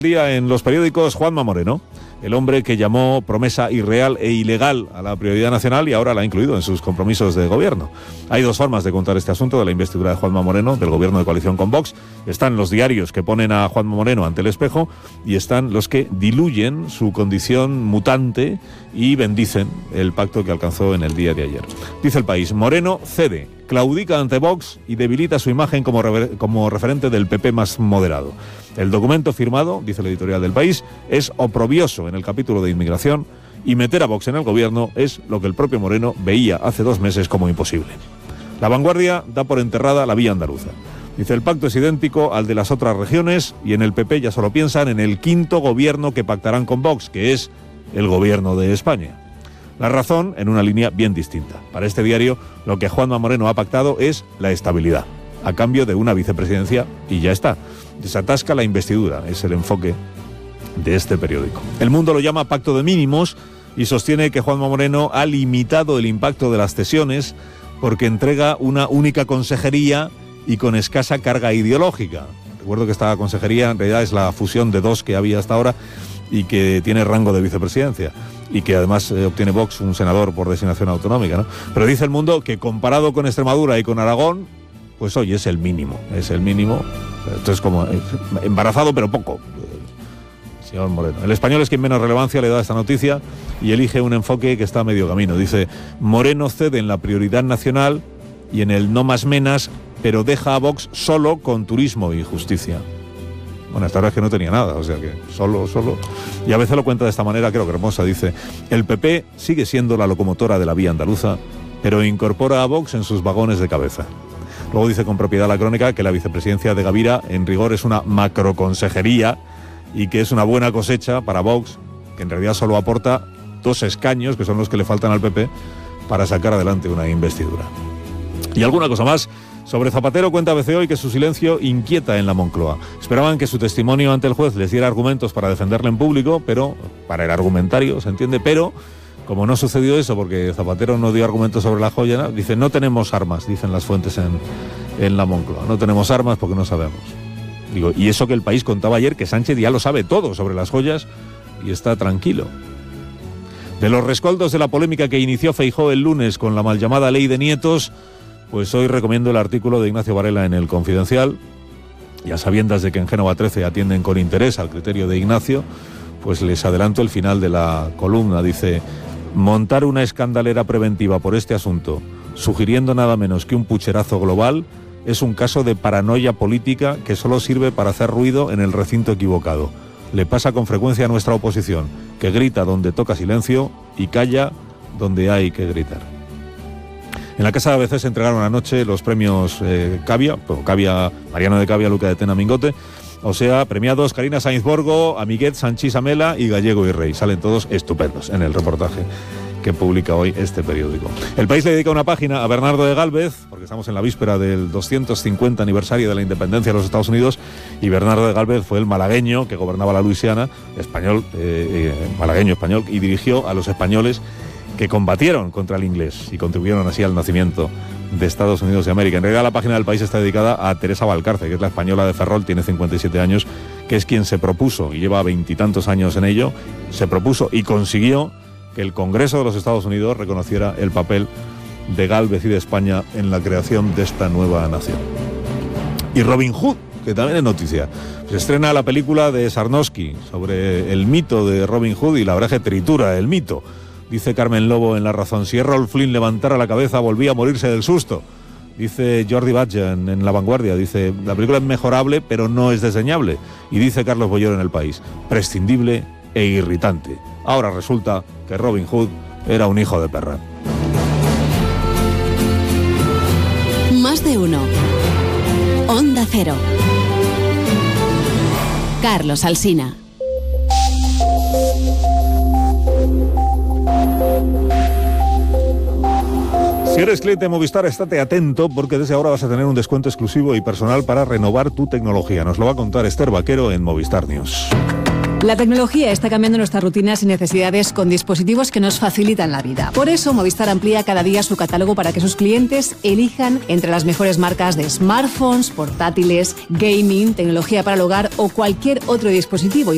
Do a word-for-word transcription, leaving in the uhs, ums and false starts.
Día en los periódicos Juanma Moreno, el hombre que llamó promesa irreal e ilegal a la prioridad nacional y ahora la ha incluido en sus compromisos de gobierno. Hay dos formas de contar este asunto de la investidura de Juanma Moreno, del gobierno de coalición con Vox. Están los diarios que ponen a Juanma Moreno ante el espejo y están los que diluyen su condición mutante y bendicen el pacto que alcanzó en el día de ayer. Dice El País: Moreno cede, claudica ante Vox y debilita su imagen como, rever- como referente del P P más moderado. El documento firmado, dice el editorial del País, es oprobioso en el capítulo de inmigración y meter a Vox en el gobierno es lo que el propio Moreno veía hace dos meses como imposible. La Vanguardia da por enterrada la vía andaluza. Dice: el pacto es idéntico al de las otras regiones y en el P P ya solo piensan en el quinto gobierno que pactarán con Vox, que es el gobierno de España. La Razón en una línea bien distinta. Para este diario, lo que Juanma Moreno ha pactado es la estabilidad, a cambio de una vicepresidencia, y ya está. Desatasca la investidura, es el enfoque de este periódico. El Mundo lo llama pacto de mínimos y sostiene que Juanma Moreno ha limitado el impacto de las cesiones porque entrega una única consejería y con escasa carga ideológica. Recuerdo que esta consejería en realidad es la fusión de dos que había hasta ahora y que tiene rango de vicepresidencia y que además eh, obtiene Vox un senador por designación autonómica, ¿no? Pero dice El Mundo que comparado con Extremadura y con Aragón, pues hoy es el mínimo, es el mínimo. Entonces, como embarazado, pero poco, señor Moreno. El Español es quien menos relevancia le da a esta noticia y elige un enfoque que está a medio camino. Dice: Moreno cede en la prioridad nacional y en el no más menas, pero deja a Vox solo con turismo y justicia. Bueno, hasta ahora es que no tenía nada, o sea que solo, solo... Y a veces lo cuenta de esta manera, creo que hermosa. Dice: el P P sigue siendo la locomotora de la vía andaluza, pero incorpora a Vox en sus vagones de cabeza. Luego dice con propiedad la crónica que la vicepresidencia de Gavira en rigor es una macroconsejería y que es una buena cosecha para Vox, que en realidad solo aporta dos escaños, que son los que le faltan al P P, para sacar adelante una investidura. Y alguna cosa más. Sobre Zapatero cuenta A B C hoy que su silencio inquieta en la Moncloa. Esperaban que su testimonio ante el juez les diera argumentos para defenderle en público, pero para el argumentario, se entiende, pero... como no sucedió eso, porque Zapatero no dio argumentos sobre la joya, ¿no? Dice: no tenemos armas, dicen las fuentes en, en la Moncloa. No tenemos armas porque no sabemos. Digo, y eso que El País contaba ayer, que Sánchez ya lo sabe todo sobre las joyas y está tranquilo. De los rescoldos de la polémica que inició Feijóo el lunes con la mal llamada ley de nietos, pues hoy recomiendo el artículo de Ignacio Varela en El Confidencial. Y a sabiendas de que en Génova trece atienden con interés al criterio de Ignacio, pues les adelanto el final de la columna. Dice: montar una escandalera preventiva por este asunto, sugiriendo nada menos que un pucherazo global, es un caso de paranoia política que solo sirve para hacer ruido en el recinto equivocado. Le pasa con frecuencia a nuestra oposición, que grita donde toca silencio y calla donde hay que gritar. En la Casa de A B C se entregaron anoche los premios eh, Cavia, bueno, Cavia, Mariano de Cavia, Luca de Tena Mingote. O sea, premiados Karina Sainz Borgo, Amiguet Sanchís Amela y Gallego y Rey. Salen todos estupendos en el reportaje que publica hoy este periódico. El País le dedica una página a Bernardo de Gálvez, porque estamos en la víspera del doscientos cincuenta aniversario de la independencia de los Estados Unidos, y Bernardo de Gálvez fue el malagueño que gobernaba la Luisiana, español, eh, eh, malagueño español, y dirigió a los españoles que combatieron contra el inglés y contribuyeron así al nacimiento de Estados Unidos de América. En realidad la página del País está dedicada a Teresa Valcarce, que es la española de Ferrol, tiene cincuenta y siete años, que es quien se propuso, y lleva veintitantos años en ello, se propuso y consiguió que el Congreso de los Estados Unidos reconociera el papel de Gálvez y de España en la creación de esta nueva nación. Y Robin Hood, que también es noticia. Se estrena la película de Sarnowski sobre el mito de Robin Hood y la verdad que tritura el mito. Dice Carmen Lobo en La Razón: si Errol Flynn levantara la cabeza volvía a morirse del susto. Dice Jordi Batlle en, en La Vanguardia, dice: la película es mejorable pero no es desdeñable. Y dice Carlos Bollero en El País: prescindible e irritante. Ahora resulta que Robin Hood era un hijo de perra. Más de uno. Onda Cero. Carlos Alsina. Si eres cliente de Movistar, estate atento porque desde ahora vas a tener un descuento exclusivo y personal para renovar tu tecnología. Nos lo va a contar Esther Vaquero en Movistar News. La tecnología está cambiando nuestras rutinas y necesidades con dispositivos que nos facilitan la vida. Por eso, Movistar amplía cada día su catálogo para que sus clientes elijan entre las mejores marcas de smartphones, portátiles, gaming, tecnología para el hogar o cualquier otro dispositivo.